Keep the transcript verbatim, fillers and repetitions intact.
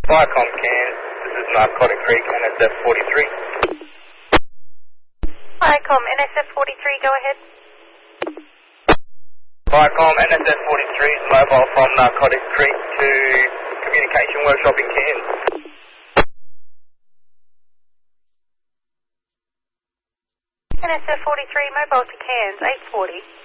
Viacom Cairns, this is Narcotic Creek, N S F forty-three. Viacom, N S F forty-three, go ahead. Viacom, N S F forty-three is mobile from Narcotic Creek to Communication Workshop in Cairns. N S F forty-three, mobile to Cairns, eight forty.